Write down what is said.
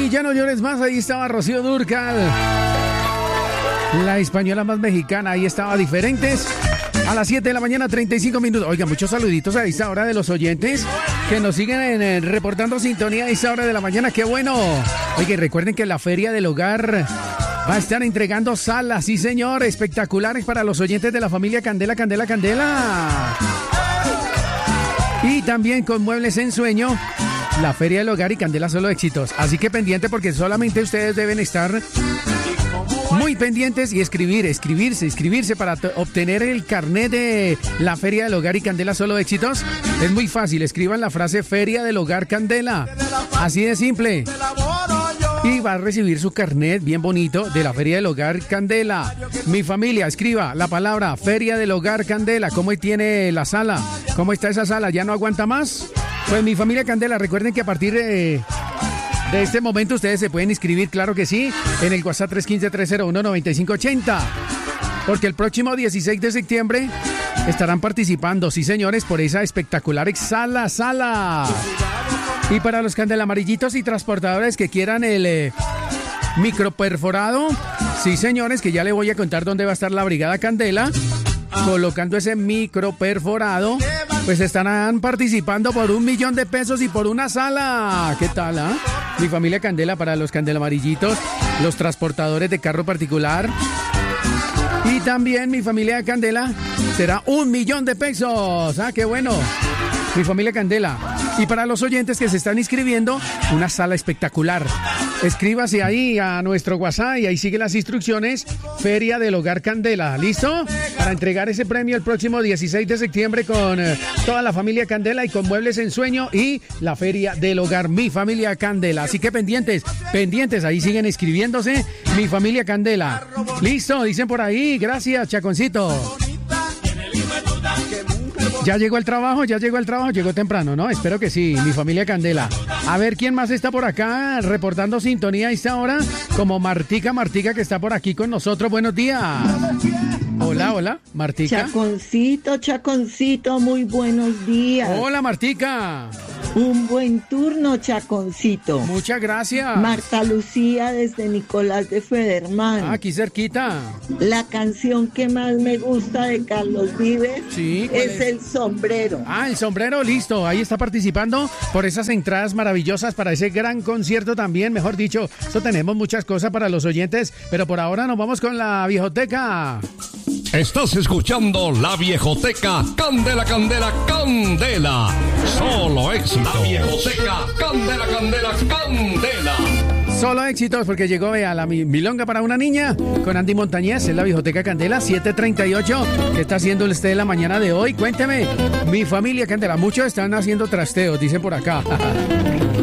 Ya no llores más, ahí estaba Rocío Dúrcal. La española más mexicana, ahí estaba Diferentes. A las 7 de la mañana, 35 minutos. Oiga, muchos saluditos a esta hora de los oyentes que nos siguen reportando sintonía a esta hora de la mañana. ¡Qué bueno! Oiga, recuerden que la Feria del Hogar va a estar entregando salas, sí señor, espectaculares para los oyentes de la familia Candela, Candela, Candela. Y también con Muebles en Sueño, la Feria del Hogar y Candela Solo Éxitos. Así que pendiente porque solamente ustedes deben estar muy pendientes y inscribirse para obtener el carnet de la Feria del Hogar y Candela Solo Éxitos. Es muy fácil, escriban la frase Feria del Hogar Candela. Así de simple. Y va a recibir su carnet bien bonito de la Feria del Hogar Candela. Mi familia, escriba la palabra Feria del Hogar Candela. ¿Cómo tiene la sala? ¿Cómo está esa sala? ¿Ya no aguanta más? Pues mi familia Candela, recuerden que a partir de este momento ustedes se pueden inscribir, claro que sí, en el WhatsApp 315-301-9580. Porque el próximo 16 de septiembre estarán participando, sí señores, por esa espectacular sala. Y para los candelamarillitos y transportadores que quieran el microperforado, sí señores, que ya le voy a contar dónde va a estar la Brigada Candela colocando ese microperforado, pues estarán participando por $1.000.000 y por una sala. ¿Qué tal, ah? Mi familia Candela, para los candelamarillitos, los transportadores de carro particular. Y también mi familia Candela será $1.000.000. ¡Ah, qué bueno! Mi familia Candela. Y para los oyentes que se están inscribiendo, una sala espectacular. Escríbase ahí a nuestro WhatsApp y ahí sigue las instrucciones. Feria del Hogar Candela. ¿Listo? Para entregar ese premio el próximo 16 de septiembre con toda la familia Candela y con Muebles en Sueño y la Feria del Hogar, mi familia Candela. Así que pendientes, ahí siguen inscribiéndose. Mi familia Candela. ¿Listo? Dicen por ahí. Gracias, Chaconcito. ¿Ya llegó el trabajo? Llegó temprano, ¿no? Espero que sí, mi familia Candela. A ver, ¿quién más está por acá reportando sintonía a esta hora? Como Martica, que está por aquí con nosotros. Buenos días. Hola, Martica. Chaconcito, muy buenos días. Hola, Martica. Un buen turno, Chaconcito. Muchas gracias. Marta Lucía desde Nicolás de Federman. Aquí cerquita. La canción que más me gusta de Carlos Vives es El Sombrero. El Sombrero, listo. Ahí está participando por esas entradas maravillosas para ese gran concierto también. Mejor dicho, eso tenemos muchas cosas para los oyentes, pero por ahora nos vamos con la viejoteca. Estás escuchando La Viejoteca, Candela, Candela, Candela. Solo éxito. La Viejoteca, Candela, Candela, Candela. Solo éxitos porque llegó a la milonga para una niña con Andy Montañez en La Viejoteca Candela 7:38. ¿Qué está haciendo usted la mañana de hoy? Cuénteme. Mi familia Candela, muchos están haciendo trasteos, dicen por acá.